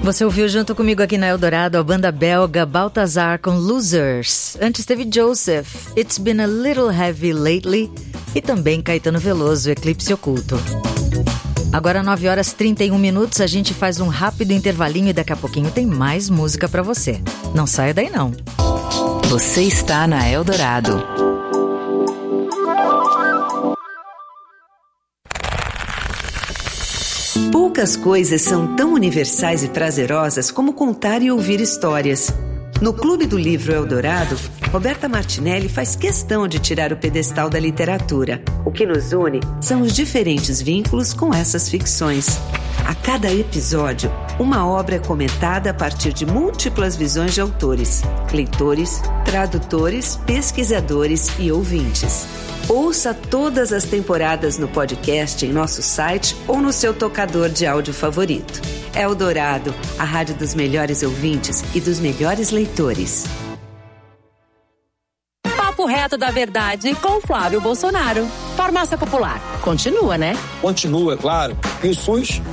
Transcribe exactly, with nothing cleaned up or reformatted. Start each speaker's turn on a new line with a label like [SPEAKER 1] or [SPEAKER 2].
[SPEAKER 1] Você ouviu junto comigo aqui na Eldorado a banda belga Balthazar com Losers. Antes teve Joseph, It's Been a Little Heavy Lately. E também Caetano Veloso, Eclipse Oculto. Agora nove horas e trinta e um minutos, a gente faz um rápido intervalinho e daqui a pouquinho tem mais música pra você. Não saia daí não.
[SPEAKER 2] Você está na Eldorado.
[SPEAKER 3] Poucas coisas são tão universais e prazerosas como contar e ouvir histórias. No Clube do Livro Eldorado, Roberta Martinelli faz questão de tirar o pedestal da literatura. O que nos une são os diferentes vínculos com essas ficções. A cada episódio, uma obra é comentada a partir de múltiplas visões de autores, leitores, tradutores, pesquisadores e ouvintes. Ouça todas as temporadas no podcast em nosso site ou no seu tocador de áudio favorito. Eldorado, a rádio dos melhores ouvintes e dos melhores leitores.
[SPEAKER 4] Papo reto da verdade com Flávio Bolsonaro. Farmácia Popular. Continua, né?
[SPEAKER 5] Continua, claro. E o SUS